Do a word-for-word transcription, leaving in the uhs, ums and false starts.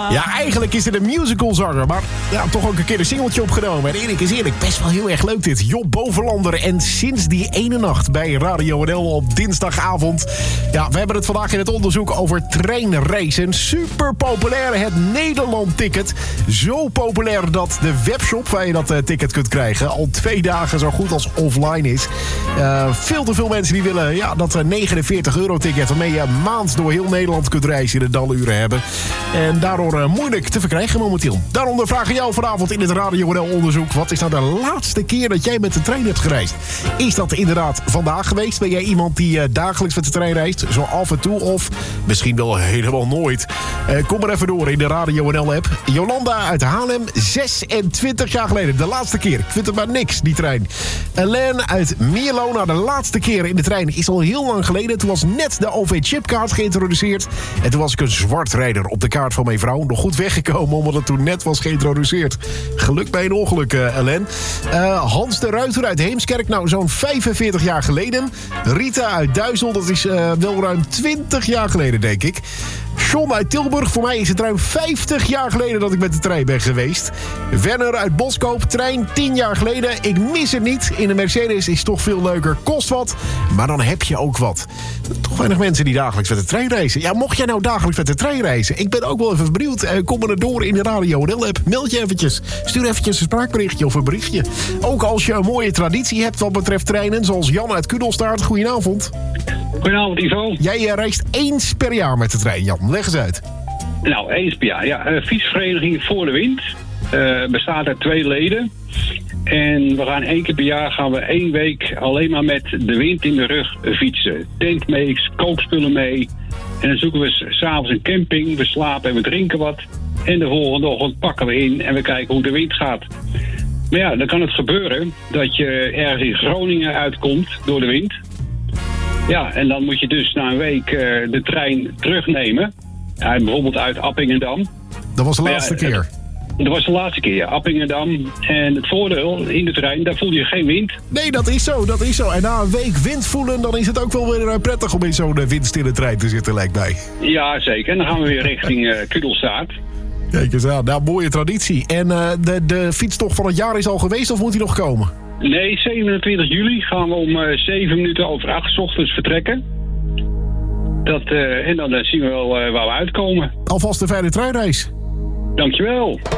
Ja, eigenlijk is het een musicalzanger, maar ja, toch ook een keer een singeltje opgenomen. En eerlijk is eerlijk, best wel heel erg leuk dit. Job Bovenlander en Sinds die ene nacht bij Radio N L op dinsdagavond. Ja, we hebben het vandaag in het onderzoek over treinreizen. Super populair, het Nederland-ticket. Zo populair dat de webshop waar je dat uh, ticket kunt krijgen al twee dagen zo goed als offline is. Uh, veel te veel mensen die willen ja, dat uh, negenenveertig euro ticket waarmee je een maand door heel Nederland kunt reizen in de daluren hebben. En daardoor uh, moeilijk te verkrijgen momenteel. Daaronder vragen jou vanavond in het Radio N L onderzoek. Wat is nou de laatste keer dat jij met de trein hebt gereisd? Is dat inderdaad vandaag geweest? Ben jij iemand die uh, dagelijks met de trein reist? Zo af en toe of misschien wel helemaal nooit? Uh, kom maar even door in de Radio N L app. Jolanda uit Haarlem, zesentwintig jaar geleden. De laatste keer. Ik vind het maar niks, die trein. Alain uit Mierlo. De laatste keer in de trein is al heel lang geleden. Toen was net de O V-chipkaart geïntroduceerd. En toen was ik een zwartrijder op de kaart van mijn vrouw. Nog goed weggekomen omdat het toen net was geïntroduceerd. Geluk bij een ongeluk, uh, Alain. Uh, Hans de Ruiter uit Heemskerk. Nou, zo'n vijfenveertig jaar geleden. Rita uit Duizel. Dat is uh, wel ruim twintig jaar geleden, denk ik. John uit Tilburg. Voor mij is het ruim vijftig jaar geleden dat ik met de trein ben geweest. Werner uit Boskoop. Trein tien jaar geleden. Ik mis het niet. In de Mercedes is toch veel leuker. Kost wat. Maar dan heb je ook wat. Toch weinig mensen die dagelijks met de trein reizen. Ja, mocht jij nou dagelijks met de trein reizen? Ik ben ook wel even benieuwd. Uh, kom er door in de Radio N L-app. Meld je eventjes. Stuur eventjes een spraakberichtje of een berichtje. Ook als je een mooie traditie hebt wat betreft treinen. Zoals Jan uit Kudelstaart. Goedenavond. Goedenavond, Ivo. Jij uh, reist eens per jaar met de trein, Jan. Leg eens uit. Nou, eens per jaar. Ja, uh, fietsvereniging Voor de Wind. Uh, bestaat uit twee leden. En we gaan één keer per jaar gaan we één week alleen maar met de wind in de rug fietsen. Tent mee, kookspullen mee. En dan zoeken we s'avonds een camping. We slapen en we drinken wat. En de volgende ochtend pakken we in en we kijken hoe de wind gaat. Maar ja, dan kan het gebeuren dat je ergens in Groningen uitkomt door de wind. Ja, en dan moet je dus na een week uh, de trein terugnemen. Ja, bijvoorbeeld uit Appingedam. Dat was de laatste ja, keer? Dat was de laatste keer, ja. Appingedam. En het voordeel in de trein, daar voel je geen wind. Nee, dat is zo, dat is zo. En na een week wind voelen, dan is het ook wel weer prettig om in zo'n windstille trein te zitten, lijkt mij. Ja, zeker. En dan gaan we weer richting uh, Kudelstaart. Kijk eens aan, nou, mooie traditie. En uh, de, de fietstocht van het jaar is al geweest of moet die nog komen? Nee, zevenentwintig juli gaan we om uh, zeven minuten over acht 's ochtends vertrekken. Dat, uh, en dan uh, zien we wel uh, waar we uitkomen. Alvast een fijne treinreis. Dankjewel.